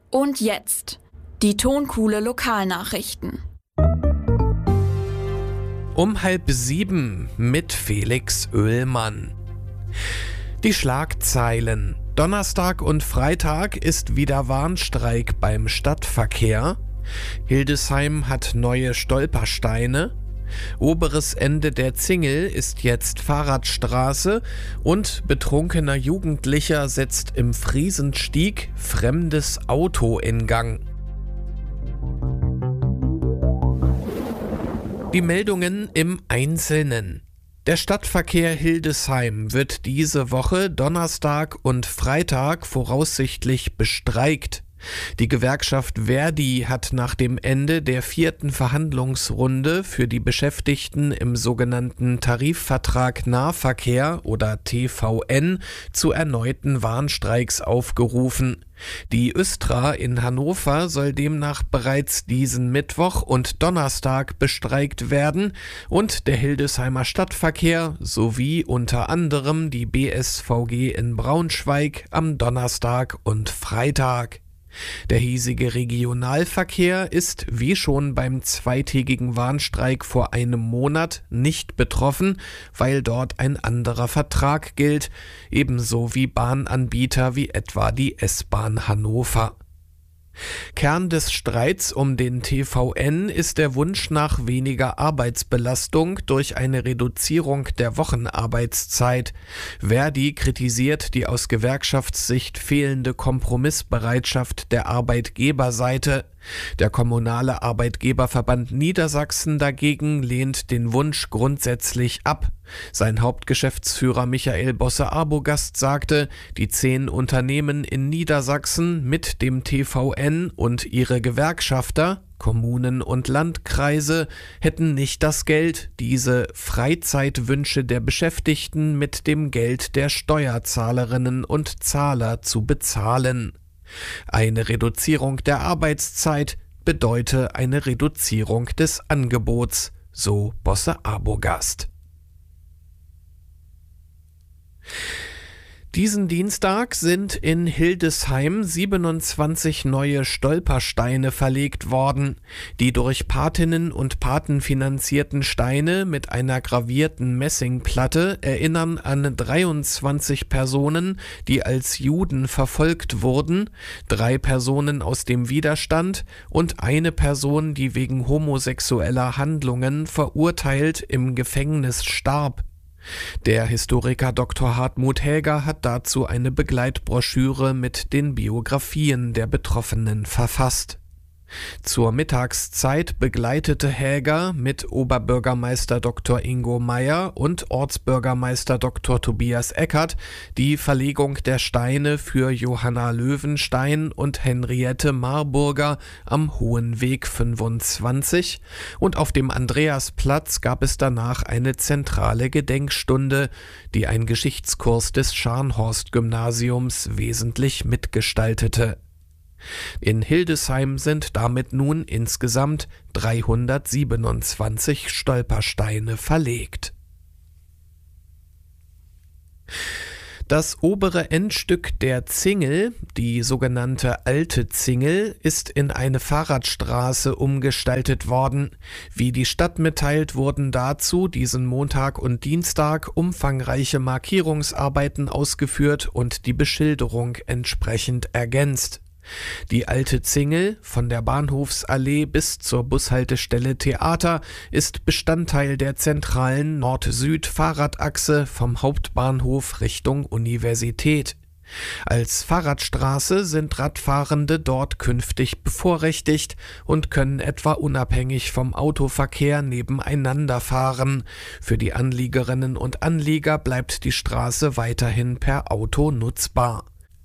Und jetzt die Tonkuhle Lokalnachrichten. Um 6:30 mit Felix Oehlmann. Die Schlagzeilen. Donnerstag und Freitag ist wieder Warnstreik beim Stadtverkehr. Hildesheim hat neue Stolpersteine. Oberes Ende der Zingel ist jetzt Fahrradstraße und betrunkener Jugendlicher setzt im Friesenstieg fremdes Auto in Gang. Die Meldungen im Einzelnen. Der Stadtverkehr Hildesheim wird diese Woche Donnerstag und Freitag voraussichtlich bestreikt. Die Gewerkschaft ver.di hat nach dem Ende der 4. Verhandlungsrunde für die Beschäftigten im sogenannten Tarifvertrag Nahverkehr oder TVN zu erneuten Warnstreiks aufgerufen. Die Östra in Hannover soll demnach bereits diesen Mittwoch und Donnerstag bestreikt werden und der Hildesheimer Stadtverkehr sowie unter anderem die BSVG in Braunschweig am Donnerstag und Freitag. Der hiesige Regionalverkehr ist, wie schon beim zweitägigen Warnstreik vor einem Monat, nicht betroffen, weil dort ein anderer Vertrag gilt, ebenso wie Bahnanbieter wie etwa die S-Bahn Hannover. Kern des Streits um den TVN ist der Wunsch nach weniger Arbeitsbelastung durch eine Reduzierung der Wochenarbeitszeit. ver.di kritisiert die aus Gewerkschaftssicht fehlende Kompromissbereitschaft der Arbeitgeberseite. Der kommunale Arbeitgeberverband Niedersachsen dagegen lehnt den Wunsch grundsätzlich ab. Sein Hauptgeschäftsführer Michael Bosse-Arbogast sagte, die 10 Unternehmen in Niedersachsen mit dem TVN und ihre Gewerkschafter, Kommunen und Landkreise, hätten nicht das Geld, diese Freizeitwünsche der Beschäftigten mit dem Geld der Steuerzahlerinnen und Zahler zu bezahlen. Eine Reduzierung der Arbeitszeit bedeute eine Reduzierung des Angebots, so Bosse-Arbogast. Diesen Dienstag sind in Hildesheim 27 neue Stolpersteine verlegt worden. Die durch Patinnen und Paten finanzierten Steine mit einer gravierten Messingplatte erinnern an 23 Personen, die als Juden verfolgt wurden, 3 Personen aus dem Widerstand und eine Person, die wegen homosexueller Handlungen verurteilt im Gefängnis starb. Der Historiker Dr. Hartmut Häger hat dazu eine Begleitbroschüre mit den Biografien der Betroffenen verfasst. Zur Mittagszeit begleitete Häger mit Oberbürgermeister Dr. Ingo Meyer und Ortsbürgermeister Dr. Tobias Eckert die Verlegung der Steine für Johanna Löwenstein und Henriette Marburger am Hohen Weg 25 und auf dem Andreasplatz gab es danach eine zentrale Gedenkstunde, die ein Geschichtskurs des Scharnhorst-Gymnasiums wesentlich mitgestaltete. In Hildesheim sind damit nun insgesamt 327 Stolpersteine verlegt. Das obere Endstück der Zingel, die sogenannte Alte Zingel, ist in eine Fahrradstraße umgestaltet worden. Wie die Stadt mitteilt, wurden dazu diesen Montag und Dienstag umfangreiche Markierungsarbeiten ausgeführt und die Beschilderung entsprechend ergänzt. Die Alte Zingel, von der Bahnhofsallee bis zur Bushaltestelle Theater, ist Bestandteil der zentralen Nord-Süd-Fahrradachse vom Hauptbahnhof Richtung Universität. Als Fahrradstraße sind Radfahrende dort künftig bevorrechtigt und können etwa unabhängig vom Autoverkehr nebeneinander fahren. Für die Anliegerinnen und Anlieger bleibt die Straße weiterhin per Auto nutzbar.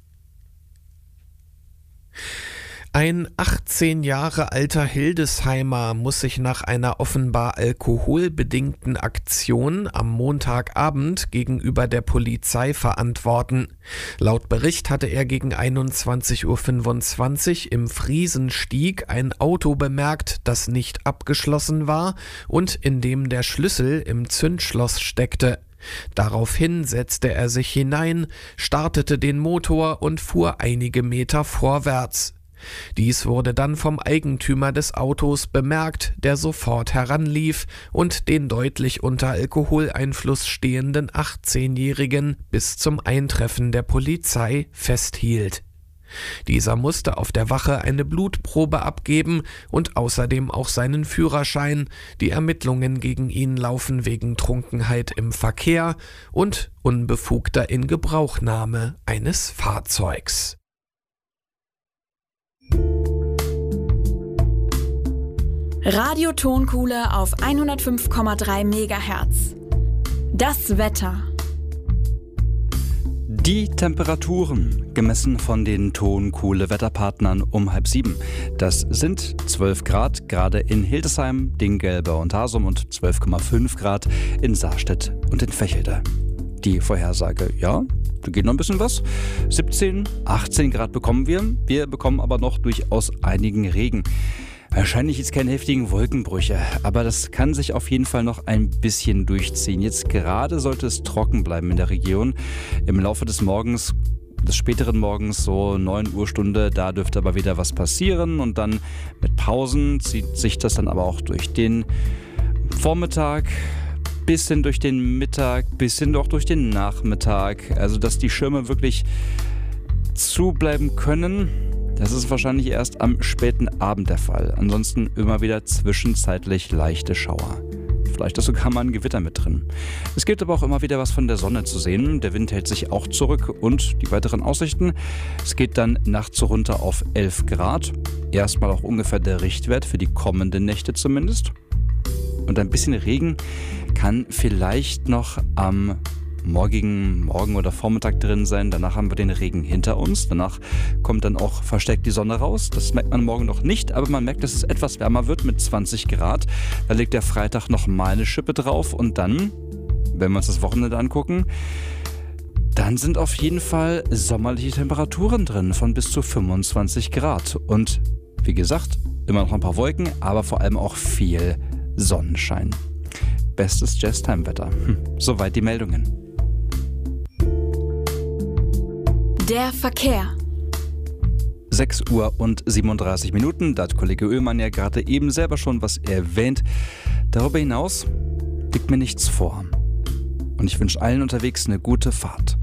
Ein 18 Jahre alter Hildesheimer muss sich nach einer offenbar alkoholbedingten Aktion am Montagabend gegenüber der Polizei verantworten. Laut Bericht hatte er gegen 21:25 Uhr im Friesenstieg ein Auto bemerkt, das nicht abgeschlossen war und in dem der Schlüssel im Zündschloss steckte. Daraufhin setzte er sich hinein, startete den Motor und fuhr einige Meter vorwärts. Dies wurde dann vom Eigentümer des Autos bemerkt, der sofort heranlief und den deutlich unter Alkoholeinfluss stehenden 18-Jährigen bis zum Eintreffen der Polizei festhielt. Dieser musste auf der Wache eine Blutprobe abgeben und außerdem auch seinen Führerschein. Die Ermittlungen gegen ihn laufen wegen Trunkenheit im Verkehr und unbefugter Ingebrauchnahme eines Fahrzeugs. Radio Tonkuhle auf 105,3 MHz. Das Wetter. Die Temperaturen, gemessen von den Tonkuhle-Wetterpartnern um 6:30. Das sind 12 Grad, gerade in Hildesheim, Dinggelbe und Hasum und 12,5 Grad in Saarstedt und in Vechelde. Die Vorhersage, ja, da geht noch ein bisschen was. 17, 18 Grad bekommen wir. Wir bekommen aber noch durchaus einigen Regen. Wahrscheinlich jetzt keine heftigen Wolkenbrüche, aber das kann sich auf jeden Fall noch ein bisschen durchziehen. Jetzt gerade sollte es trocken bleiben in der Region. Im Laufe des Morgens, des späteren Morgens, so 9 Uhr Stunde, da dürfte aber wieder was passieren. Und dann mit Pausen zieht sich das dann aber auch durch den Vormittag, bisschen durch den Mittag, bisschen auch durch den Nachmittag. Also dass die Schirme wirklich zubleiben können, das ist wahrscheinlich erst am späten Abend der Fall. Ansonsten immer wieder zwischenzeitlich leichte Schauer. Vielleicht ist sogar mal ein Gewitter mit drin. Es gibt aber auch immer wieder was von der Sonne zu sehen. Der Wind hält sich auch zurück und die weiteren Aussichten. Es geht dann nachts runter auf 11 Grad. Erstmal auch ungefähr der Richtwert für die kommenden Nächte zumindest. Und ein bisschen Regen kann vielleicht noch am morgen oder Vormittag drin sein. Danach haben wir den Regen hinter uns. Danach kommt dann auch verstärkt die Sonne raus. Das merkt man morgen noch nicht, aber man merkt, dass es etwas wärmer wird mit 20 Grad. Da legt der Freitag noch mal eine Schippe drauf und dann, wenn wir uns das Wochenende angucken, dann sind auf jeden Fall sommerliche Temperaturen drin von bis zu 25 Grad. Und wie gesagt, immer noch ein paar Wolken, aber vor allem auch viel Sonnenschein. Bestes Jazz-Time-Wetter. Soweit die Meldungen. Der Verkehr. 6 Uhr und 37 Minuten. Da hat Kollege Oehlmann ja gerade eben selber schon was erwähnt. Darüber hinaus liegt mir nichts vor. Und ich wünsche allen unterwegs eine gute Fahrt.